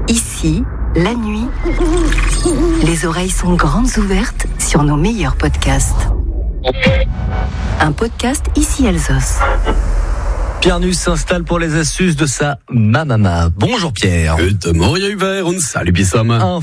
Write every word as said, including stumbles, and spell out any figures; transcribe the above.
Ici, la nuit, les oreilles sont grandes ouvertes sur nos meilleurs podcasts. Un podcast Ici Alsos. Pierre Nuss s'installe pour les astuces de sa mamama. Bonjour Pierre. Good morning Hubert und salut Bissam. Un